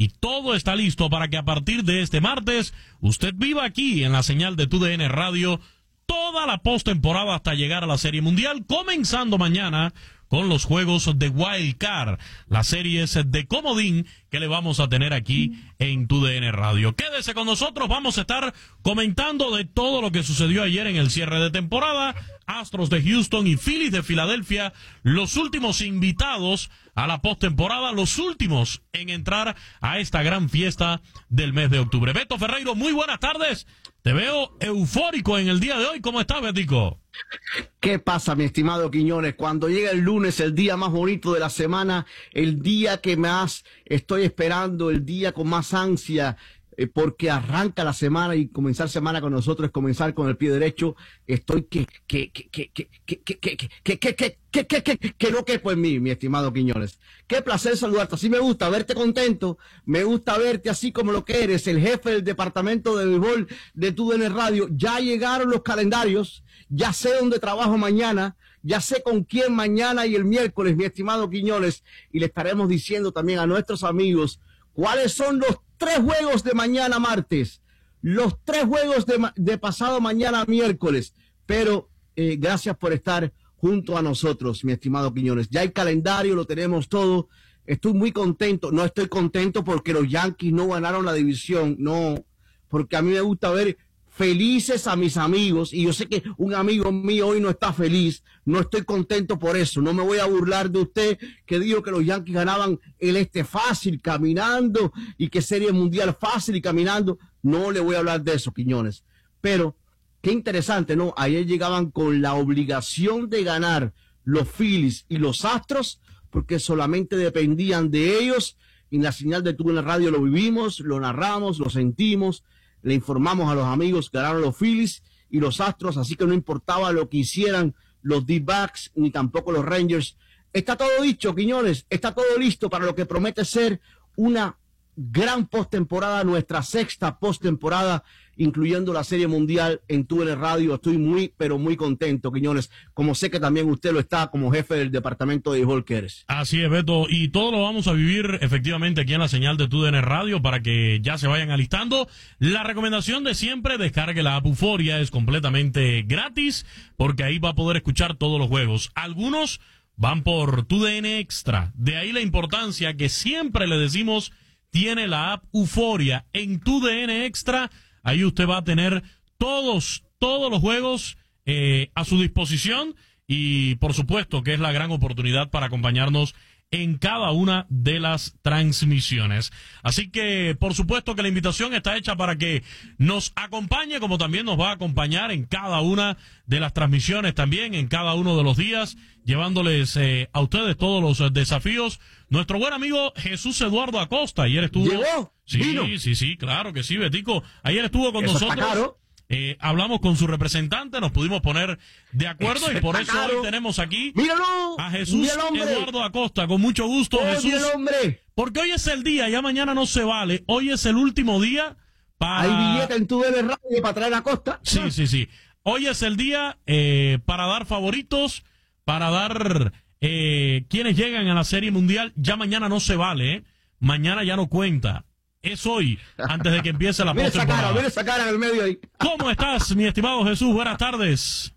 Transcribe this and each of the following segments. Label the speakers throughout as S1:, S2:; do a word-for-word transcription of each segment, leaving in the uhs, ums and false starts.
S1: y todo está listo para que a partir de este martes usted viva aquí en la señal de T U D N Radio toda la postemporada hasta llegar a la Serie Mundial, comenzando mañana con los juegos de Wild Card, las series de comodín que le vamos a tener aquí en T U D N Radio. Quédese con nosotros, vamos a estar comentando de todo lo que sucedió ayer en el cierre de temporada, Astros de Houston y Phillies de Filadelfia, los últimos invitados a la postemporada, los últimos en entrar a esta gran fiesta del mes de octubre. Beto Ferreiro, muy buenas tardes. Te veo eufórico en el día de hoy. ¿Cómo estás, Betico?
S2: ¿Qué pasa, mi estimado Quiñones? Cuando llega el lunes, el día más bonito de la semana, el día que más estoy esperando, el día con más ansia, eh, porque arranca la semana y comenzar semana con nosotros es comenzar con el pie derecho. Estoy que, que, que, que, que, que, que, que, que, que, que, que, que, que, que no quepo en mí, mi estimado Quiñones. Qué placer saludarte. Así me gusta verte contento, me gusta verte así como lo que eres, el jefe del departamento de béisbol de T U D N Radio. Ya llegaron los calendarios, ya sé dónde trabajo mañana, ya sé con quién mañana y el miércoles, mi estimado Quiñones, y le estaremos diciendo también a nuestros amigos cuáles son los tres juegos de mañana martes, los tres juegos de, de pasado mañana miércoles. Pero eh, gracias por estar junto a nosotros, mi estimado Quiñones. Ya el calendario lo tenemos todo. Estoy muy contento. No estoy contento porque los Yankees no ganaron la división, no, porque a mí me gusta ver felices a mis amigos, y yo sé que un amigo mío hoy no está feliz. No estoy contento por eso. No me voy a burlar de usted que dijo que los Yankees ganaban el este fácil caminando y que Serie Mundial fácil y caminando. No le voy a hablar de eso, Quiñones. Pero qué interesante, ¿no? Ayer llegaban con la obligación de ganar los Phillies y los Astros porque solamente dependían de ellos. Y en la señal de T U D N Radio lo vivimos, lo narramos, lo sentimos. Le informamos a los amigos, ganaron los Phillies y los Astros, así que no importaba lo que hicieran los D-backs ni tampoco los Rangers. Está todo dicho, Quiñones, está todo listo para lo que promete ser una gran postemporada, nuestra sexta postemporada, incluyendo la Serie Mundial en T U D N Radio. Estoy muy, pero muy contento, Quiñones, como sé que también usted lo está como jefe del departamento de béisbol que eres.
S1: Así es, Beto, y todo lo vamos a vivir efectivamente aquí en la señal de T U D N Radio para que ya se vayan alistando. La recomendación de siempre, descargue la app Euforia, es completamente gratis porque ahí va a poder escuchar todos los juegos. Algunos van por T U D N Extra, de ahí la importancia que siempre le decimos tiene la app Euforia en T U D N Extra. Ahí usted va a tener todos, todos los juegos eh, a su disposición y por supuesto que es la gran oportunidad para acompañarnos en cada una de las transmisiones. Así que por supuesto que la invitación está hecha para que nos acompañe, como también nos va a acompañar en cada una de las transmisiones, también en cada uno de los días, llevándoles eh, a ustedes todos los eh, desafíos. Nuestro buen amigo Jesús Eduardo Acosta, ayer estuvo...
S2: ¿Llegó?
S1: Sí,
S2: ¿Vino?
S1: sí, sí, claro que sí, Betico. Ayer estuvo con
S2: Eso
S1: nosotros.
S2: está caro.
S1: Eh, hablamos con su representante, nos pudimos poner de acuerdo
S2: Eso
S1: y por
S2: está
S1: eso
S2: caro.
S1: hoy tenemos aquí
S2: ¡Míralo!
S1: a Jesús
S2: ¡Mira el hombre!
S1: Eduardo Acosta, con mucho gusto,
S2: ¡Oye,
S1: Jesús.
S2: el hombre!
S1: Porque hoy es el día, ya mañana no se vale, hoy es el último día para...
S2: Hay billete en tu D N Radio para traer a Costa.
S1: Sí, sí, sí. Hoy es el día eh, para dar favoritos, para dar eh, quienes llegan a la Serie Mundial. Ya mañana no se vale, ¿eh? Mañana ya no cuenta. Es hoy, antes de que empiece la
S2: Mira esa cara,
S1: postemporada.
S2: mira esa cara en el medio ahí.
S1: ¿Cómo estás, mi estimado Jesús? Buenas tardes.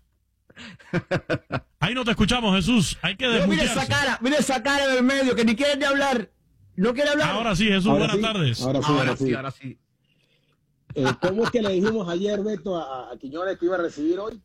S1: Ahí no te escuchamos, Jesús. Hay que
S2: Mira, mira
S1: desmutearse.
S2: esa cara, mira esa cara en el medio, que ni quiere ni hablar. No quiere hablar.
S1: Ahora sí, Jesús,
S3: Ahora
S1: buenas
S3: sí,
S1: tardes.
S3: Ahora sí,
S2: ahora,
S3: ahora
S2: sí,
S3: sí.
S2: ahora sí.
S3: Eh, ¿Cómo es que le dijimos ayer, Beto, a, a Quiñones que iba a recibir hoy?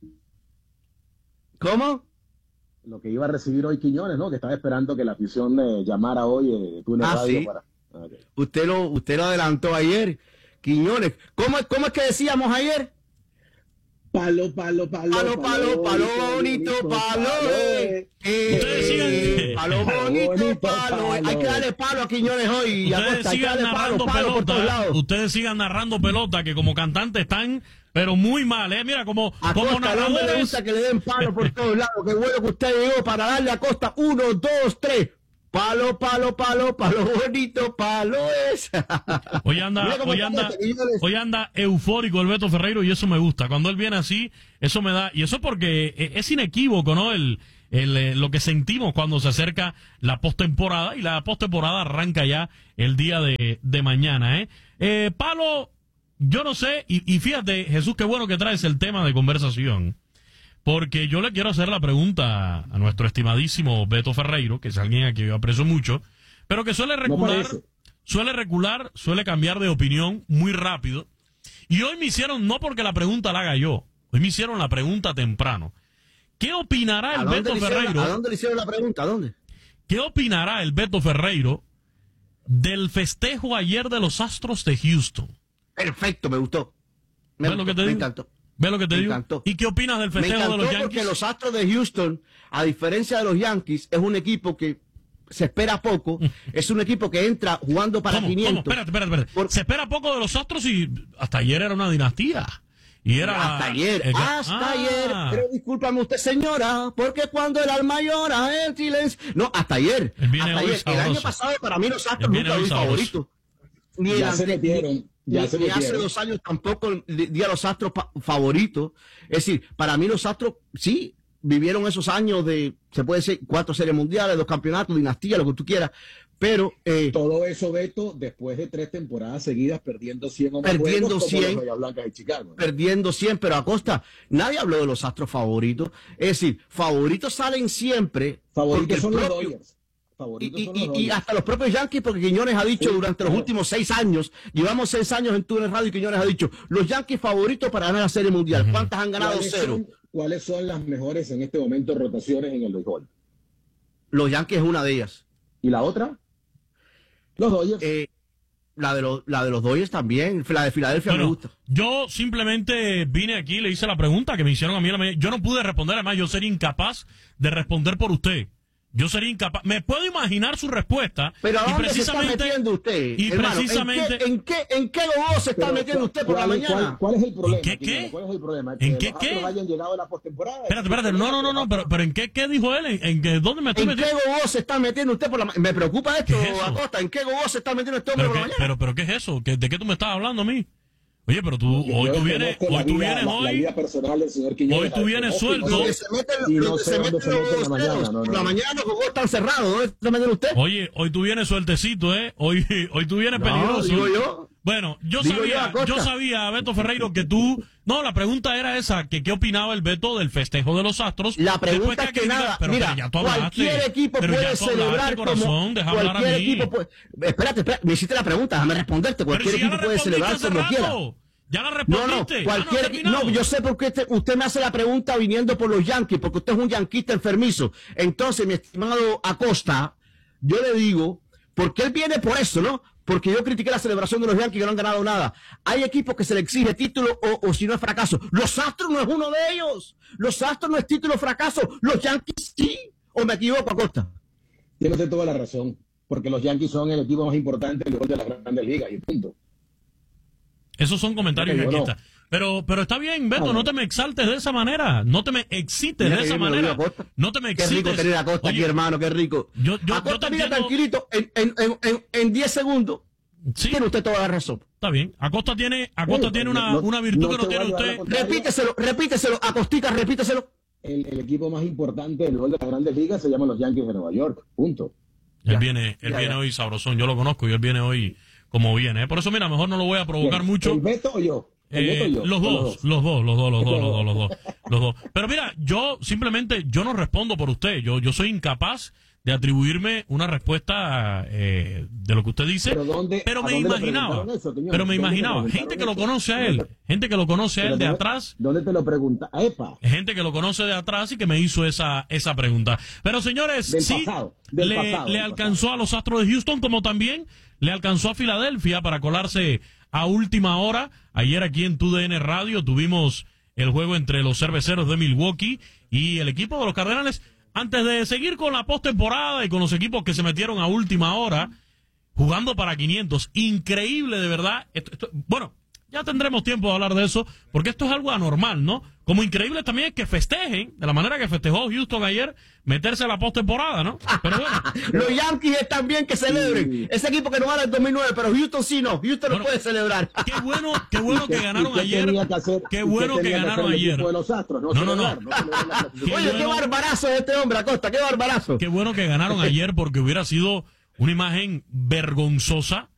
S2: ¿Cómo?
S3: Lo que iba a recibir hoy Quiñones, ¿no? Que estaba esperando que la afición eh, llamara hoy eh, T U D N
S2: Ah,
S3: Radio
S2: ¿sí?
S3: para... Okay.
S2: Usted lo, usted lo adelantó ayer, Quiñones. ¿Cómo, cómo es que decíamos ayer?
S3: Palo, palo, palo,
S2: Palo, palo, palo bonito, palo, eh.
S1: Ustedes sigan-
S2: Palo bonito, palo. Hay que darle palo a Quiñones hoy.
S1: Ustedes
S2: Acosta, hay que
S1: sigan
S2: darle palo,
S1: narrando
S2: palo por todos
S1: pelota.
S2: lados.
S1: Ustedes sigan narrando pelota, que como cantantes están, pero muy mal, ¿eh? Mira, como,
S2: A
S1: como
S2: Costa, al hombre le
S1: narradores.
S2: gusta que le den palo por todos lados. Qué bueno que usted llegó para darle a Costa. Uno, dos, tres. Palo, palo, palo, palo bonito, palo es.
S1: Hoy anda,
S2: Mira cómo
S1: hoy
S2: está
S1: anda,
S2: este, Quiñones.
S1: hoy anda eufórico el Beto Ferreiro y eso me gusta. Cuando él viene así, eso me da, y eso porque eh, es inequívoco, ¿no? El, el, eh, lo que sentimos cuando se acerca la postemporada, y la postemporada arranca ya el día de, de mañana, ¿eh? Eh, Palo, yo no sé, y, y fíjate, Jesús, qué bueno que traes el tema de conversación, porque yo le quiero hacer la pregunta a nuestro estimadísimo Beto Ferreiro, que es alguien a quien yo aprecio mucho, pero que suele recular,
S3: No
S1: suele recular, suele cambiar de opinión muy rápido. Y hoy me hicieron, no porque la pregunta la haga yo, hoy me hicieron la pregunta temprano. ¿Qué opinará el Beto Ferreiro?
S2: ¿A dónde le hicieron la pregunta? ¿A dónde?
S1: ¿Qué opinará el Beto Ferreiro del festejo ayer de los Astros de Houston?
S2: Perfecto, me gustó. Me,
S1: ¿Ves lo
S2: gustó,
S1: que te
S2: me
S1: digo?
S2: encantó.
S1: ¿Ves lo que te
S2: Me
S1: digo?
S2: encantó.
S1: ¿Y qué opinas del
S2: Me
S1: festejo
S2: encantó
S1: de los Yankees?
S2: porque los Astros de Houston, a diferencia de los Yankees, es un equipo que se espera poco. Es un equipo que entra jugando para
S1: ¿Cómo?
S2: quinientos.
S1: ¿Cómo? Espérate, espérate, espérate.
S2: Por-
S1: Se espera poco de los Astros y hasta ayer era una dinastía. Y era
S2: Hasta ayer,
S1: el que-
S2: hasta
S1: Ah.
S2: ayer. Pero discúlpame usted, señora, porque cuando el alma llora, el silencio. No, hasta ayer.
S1: Él viene
S2: Hasta
S1: hoy
S2: ayer. El año
S1: sabroso.
S2: pasado, para mí, los
S1: Él
S2: Astros
S1: viene
S2: nunca
S1: hoy
S2: fui
S1: sabroso.
S2: favorito. Ni, el
S3: Ya se
S2: ante-
S3: metieron, ya
S2: ni-
S3: se
S2: ni hace
S3: metieron.
S2: dos años tampoco di di a los Astros pa- favoritos. Es decir, para mí, los Astros sí vivieron esos años de, se puede decir, cuatro series mundiales, dos campeonatos, dinastía, lo que tú quieras. Pero eh,
S3: Todo eso, Beto, después de tres temporadas seguidas perdiendo cien o más
S2: Perdiendo
S3: juegos, como
S2: cien.
S3: los Medias Blancas de Chicago.
S2: perdiendo cien, pero a costa, nadie habló de los Astros favoritos. Es decir, favoritos salen siempre. porque
S3: Favoritos
S2: el
S3: son los
S2: propio-
S3: Dodgers. Favoritos
S2: Y,
S3: son
S2: y-
S3: los
S2: y
S3: Dodgers.
S2: hasta los propios Yankees, porque Quiñones ha dicho
S3: Sí,
S2: durante los
S3: claro.
S2: últimos seis años, llevamos seis años en Túnel Radio y Quiñones ha dicho, los Yankees favoritos para ganar la Serie Mundial. ¿Cuántas han ganado?
S3: ¿Cuáles
S2: Cero.
S3: son, ¿Cuáles son las mejores en este momento rotaciones en el béisbol?
S2: Los Yankees es una de ellas.
S3: ¿Y la otra? Los Dodgers.
S2: Eh, la, de los, la de los Dodgers también, la de Filadelfia me
S1: Bueno,
S2: gusta.
S1: yo simplemente vine aquí y le hice la pregunta que me hicieron a mí. en la mañana. Yo no pude responder, además yo sería incapaz de responder por usted. Yo sería incapaz. Me puedo imaginar su respuesta.
S2: Pero ¿a
S1: y
S2: dónde se está
S1: precisamente,
S2: metiendo usted,
S1: y
S2: hermano?
S1: precisamente,
S2: ¿En qué, en qué, en qué gogo se está
S3: Pero,
S2: metiendo usted por la
S3: ¿cuál-
S2: mañana?
S3: ¿cuál, cuál es el problema?
S1: ¿En qué,
S3: Quiñones?
S1: qué?
S3: ¿Cuál es el problema?
S1: ¿En
S3: Que
S1: qué,
S3: los
S1: qué?
S3: Astros hayan llegado a la postemporada.
S1: espérate, espérate, no, no, no, no, pero, pero ¿en qué, qué dijo él? ¿En, en qué- dónde me estoy
S2: ¿En qué
S1: metiendo?
S2: gogo se está metiendo usted por la mañana? Me preocupa esto,
S1: ¿Qué es eso?
S2: Acosta. ¿En qué gogo se está metiendo este hombre
S1: ¿Pero
S2: por la
S1: qué,
S2: mañana?
S1: pero, pero qué es eso? ¿Qué- ¿De qué tú me estás hablando a mí? Oye, pero tú,
S3: Yo
S1: hoy tú vienes,
S3: desconozco la
S1: hoy tú
S3: vida-
S1: vienes
S3: la- La
S1: hoy,
S3: vida personal del señor Quiñones.
S1: hoy tú
S3: la
S1: vienes
S3: desconozco y
S1: suelto.
S3: no
S2: Donde
S3: sé-
S2: se meten,
S3: y no
S2: donde
S3: sé
S2: se
S3: dónde
S2: meten
S3: se mete en la
S2: los
S3: mañana.
S2: dedos.
S3: No,
S2: Por
S3: no,
S2: la
S3: no.
S2: mañana los juegos están cerrados. ¿Dónde se está metiendo usted?
S1: Oye, hoy tú vienes sueltecito, ¿eh? Hoy, hoy tú vienes
S2: No,
S1: peligroso.
S2: digo yo.
S1: Bueno, yo
S2: Digo yo,
S1: sabía,
S2: Acosta.
S1: yo sabía, Beto Ferreiro, que tú... No, la pregunta era esa, que qué opinaba el Beto del festejo de los Astros.
S2: La
S1: Después
S2: pregunta es que
S1: critica-
S2: nada,
S1: pero,
S2: mira,
S1: pero ya tú hablaste,
S2: cualquier equipo
S1: pero ya
S2: puede
S1: tú hablaste,
S2: celebrar
S1: corazón,
S2: como
S1: deja hablar a
S2: cualquier
S1: mí.
S2: equipo puede, espérate, espérate, me hiciste la pregunta, déjame responderte,
S1: Pero
S2: cualquier
S1: si ya
S2: equipo
S1: la
S2: puede
S1: respondiste
S2: celebrar
S1: hace
S2: como quiera.
S1: rato. Ya la
S2: No, no,
S1: respondiste.
S2: cualquier
S1: Ah, no,
S2: equipo, no, yo sé por qué usted, usted me hace la pregunta viniendo por los Yankees, porque usted es un yanquista enfermizo. Entonces, mi estimado Acosta, yo le digo, porque él viene por eso, ¿no? Porque yo critiqué la celebración de los Yankees que no han ganado nada. Hay equipos que se le exige título o, o si no es fracaso. Los Astros no es uno de ellos. Los Astros no es título o fracaso. Los Yankees sí. ¿O me equivoco, Acosta?
S3: Tiene usted toda la razón. Porque los Yankees son el equipo más importante del gol de las grandes ligas. Y punto.
S1: Esos son comentarios
S3: Mira que yo
S1: yanquistas. Pero, pero está bien, Beto,
S3: Ah,
S1: no te me exaltes de esa manera. No te me excites
S2: Mira
S1: de
S2: que
S1: esa
S2: bien me lo
S1: manera.
S2: digo, Acosta.
S1: No te me
S2: Qué
S1: excites.
S2: rico tener a Acosta
S1: Oye,
S2: aquí, hermano, qué rico.
S1: Yo- yo- yo
S2: Acosta,
S1: te
S2: mira,
S1: entiendo-
S2: tranquilito, en, en, en, en, en diez segundos,
S1: Sí,
S2: tiene usted toda la razón.
S1: está bien. Acosta tiene, Acosta
S3: Oye,
S1: tiene
S3: no-
S1: una,
S3: no-
S1: una virtud
S3: no
S1: que no
S3: te
S1: tiene
S3: voy a llevar
S1: usted.
S3: la contraria.
S2: Repíteselo, repíteselo, Acostica, repíteselo.
S3: El, el equipo más importante del gol de las grandes ligas se llama los Yankees de Nueva York. Punto.
S1: Él
S2: Ya,
S1: viene, él
S2: ya,
S1: viene
S2: ya.
S1: hoy sabrosón, yo lo conozco y él viene hoy como viene. ¿eh? Por eso, mira, mejor no lo voy a provocar
S3: ¿Quién?
S1: mucho.
S3: ¿El Beto o yo? ¿El
S1: Eh,
S3: Beto o yo?
S1: los,
S3: ¿O
S1: dos, los dos, los dos, los dos, los dos, los dos, los dos. Pero mira, yo simplemente, yo no respondo por usted. Yo, yo soy incapaz de atribuirme una respuesta eh, de lo que usted dice.
S3: ¿Pero dónde-
S1: pero
S3: a
S1: me
S3: dónde le
S1: imaginaba,
S3: preguntaron eso, Quiñones?
S1: pero me
S3: ¿Dónde le
S1: imaginaba,
S3: preguntaron
S1: gente que lo
S3: eso?
S1: conoce a él, gente que lo conoce a él
S3: Pero
S1: de
S3: ¿dónde-
S1: atrás.
S3: ¿Dónde te lo pregunta? A EPA.
S1: Gente que lo conoce de atrás y que me hizo esa esa pregunta. Pero señores,
S3: Del
S1: sí,
S3: pasado, del
S1: le,
S3: pasado,
S1: le
S3: del
S1: alcanzó a los Astros de Houston, como también le alcanzó a Filadelfia para colarse a última hora. Ayer aquí en Tu D N Radio tuvimos el juego entre los Cerveceros de Milwaukee y el equipo de los Cardenales. Antes de seguir con la postemporada y con los equipos que se metieron a última hora, jugando para quinientos. Increíble, de verdad. Esto, esto- bueno, ya tendremos tiempo de hablar de eso, porque esto es algo anormal, ¿no? Como increíble también es que festejen, de la manera que festejó Houston ayer, meterse a la postemporada, ¿no? Pero bueno.
S2: Los Yankees están bien que celebren. Sí. Ese equipo que no gana el dos mil nueve, pero Houston sí no. Houston bueno, no puede celebrar.
S1: Qué bueno, qué bueno que ganaron
S3: qué
S1: ayer.
S3: Que hacer,
S1: qué bueno que, que ganaron ayer.
S3: De los Astros, no,
S1: no, no, no.
S3: no
S1: qué
S2: Oye,
S1: bueno,
S2: qué barbarazo es este hombre, Acosta, qué barbarazo.
S1: Qué bueno que ganaron ayer porque hubiera sido una imagen vergonzosa